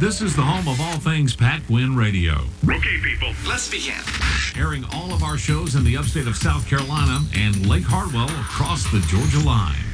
This is the home of all things Pat Quinn Radio. Okay, people, let's begin. Airing all of our shows in the upstate of South Carolina and Lake Hartwell across the Georgia line.